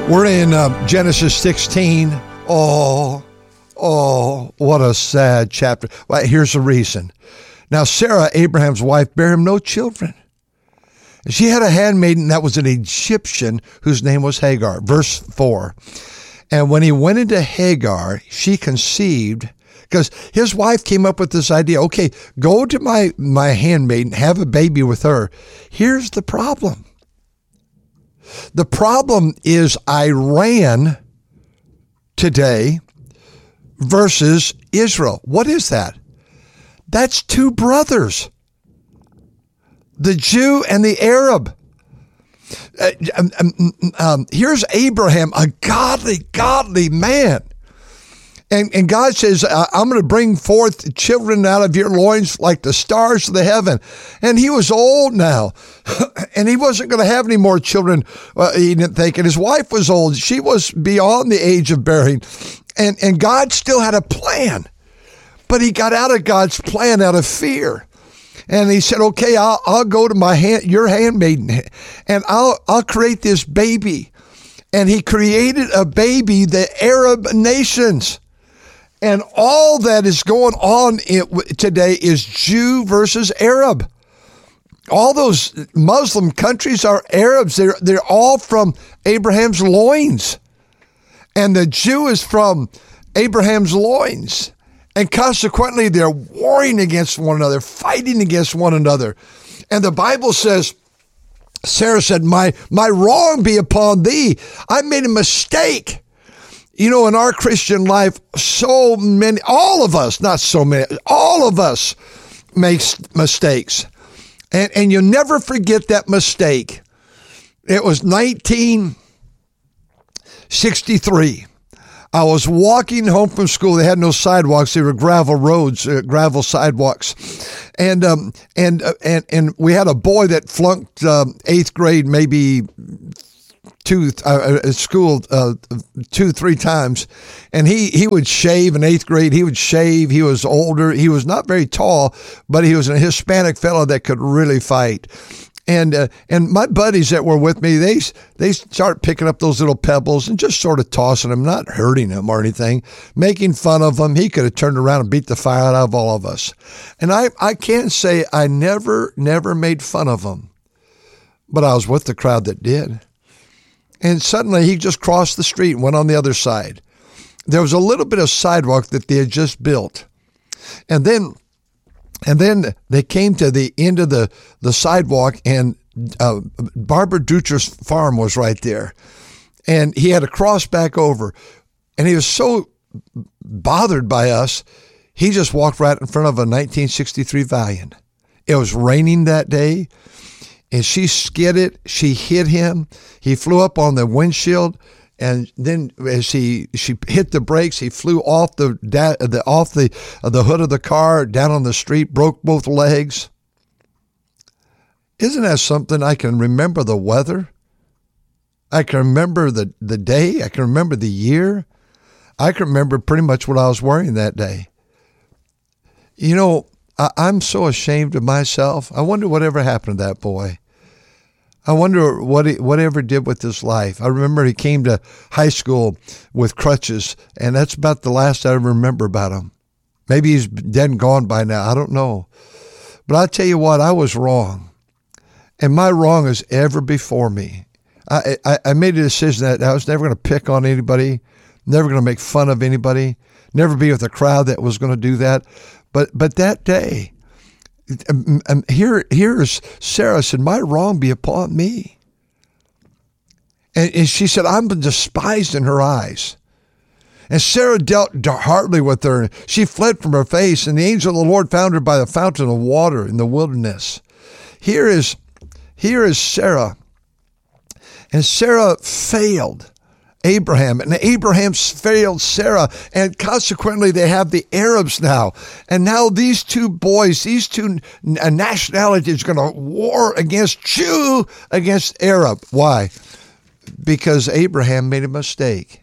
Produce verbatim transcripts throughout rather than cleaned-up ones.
We're in uh, Genesis sixteen. Oh, oh, what a sad chapter. Well, here's the reason. Now, Sarah, Abraham's wife, bare him no children. She had a handmaiden that was an Egyptian whose name was Hagar. Verse four. And when he went into Hagar, she conceived, because his wife came up with this idea, okay, go to my, my handmaiden, have a baby with her. Here's the problem. The problem is Iran today versus Israel. What is that? That's two brothers, the Jew and the Arab. Uh, um, um, um, here's Abraham, a godly, godly man. And, and God says, I'm going to bring forth children out of your loins like the stars of the heaven. And he was old now, and he wasn't going to have any more children, uh, he didn't think. And his wife was old. She was beyond the age of bearing. And, and God still had a plan. But he got out of God's plan out of fear. And he said, okay, I'll, I'll go to my hand, your handmaiden, and I'll, I'll create this baby. And he created a baby, the Arab nations. And all that is going on today is Jew versus Arab. All those Muslim countries are Arabs. They're, they're all from Abraham's loins. And the Jew is from Abraham's loins. And consequently, they're warring against one another, fighting against one another. And the Bible says, Sarah said, my, my wrong be upon thee. I made a mistake. You know, in our Christian life, so many, all of us, not so many, all of us make mistakes. And, and you'll never forget that mistake. It was nineteen sixty-three. I was walking home from school. They had no sidewalks. They were gravel roads, uh, gravel sidewalks. And, um, and, uh, and, and we had a boy that flunked um, eighth grade, maybe two uh, at school uh, two, three times. And he, he would shave in eighth grade. He would shave. He was older. He was not very tall, but he was a Hispanic fellow that could really fight. And uh, and my buddies that were with me, they they start picking up those little pebbles and just sort of tossing them, not hurting him or anything, making fun of him. He could have turned around and beat the fire out of all of us. And I, I can't say I never, never made fun of him, but I was with the crowd that did. And suddenly he just crossed the street and went on the other side. There was a little bit of sidewalk that they had just built. And then And then they came to the end of the, the sidewalk, and uh, Barbara Dutra's farm was right there. And he had to cross back over. And he was so bothered by us, he just walked right in front of a nineteen sixty-three Valiant. It was raining that day, and she skidded. She hit him. He flew up on the windshield. And then as he she hit the brakes, he flew off the, the off the uh, the hood of the car down on the street, broke both legs. Isn't that something? I can remember the weather. I can remember the, the day. I can remember the year. I can remember pretty much what I was wearing that day. You know, I, I'm so ashamed of myself. I wonder whatever happened to that boy. I wonder what he, whatever did with his life. I remember he came to high school with crutches, and that's about the last I remember about him. Maybe he's dead and gone by now. I don't know. But I'll tell you what, I was wrong. And my wrong is ever before me. I, I, I made a decision that I was never going to pick on anybody, never going to make fun of anybody, never be with a crowd that was going to do that. But but that day, Um, here, here's Sarah said, my wrong be upon me. And, and she said, I'm despised in her eyes. And Sarah dealt hardly with her. She fled from her face, and the angel of the Lord found her by the fountain of water in the wilderness. Here is, here is Sarah. And Sarah failed Abraham, and Abraham failed Sarah, and consequently they have the Arabs now. And now these two boys, these two nationalities are going to war against Jew, against Arab. Why? Because Abraham made a mistake.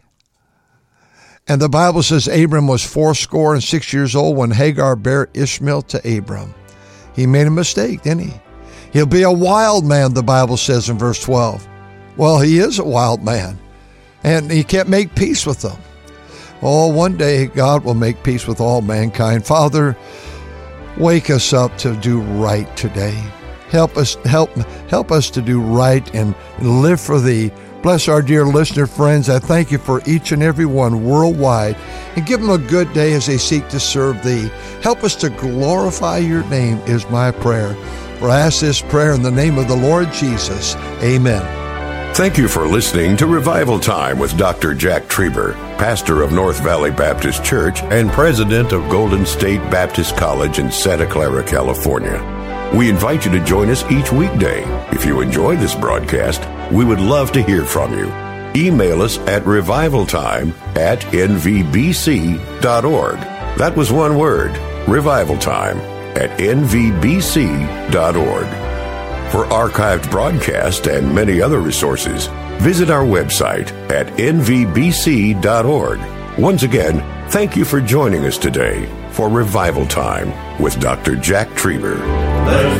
And the Bible says Abram was fourscore and six years old when Hagar bare Ishmael to Abram. He made a mistake, didn't he? He'll be a wild man, the Bible says in verse twelve. Well, he is a wild man. and he can't make peace with them. Oh, one day God will make peace with all mankind. Father, wake us up to do right today. Help us, help, help us to do right and live for Thee. Bless our dear listener friends. I thank You for each and every one worldwide, and give them a good day as they seek to serve Thee. Help us to glorify Your name is my prayer. For I ask this prayer in the name of the Lord Jesus. Amen. Thank you for listening to Revival Time with Doctor Jack Trieber, pastor of North Valley Baptist Church and president of Golden State Baptist College in Santa Clara, California. We invite you to join us each weekday. If you enjoy this broadcast, we would love to hear from you. Email us at revivaltime at n v b c dot org. That was one word, revivaltime at n v b c dot org. For archived broadcasts and many other resources, visit our website at n v b c dot org. Once again, thank you for joining us today for Revival Time with Doctor Jack Trieber.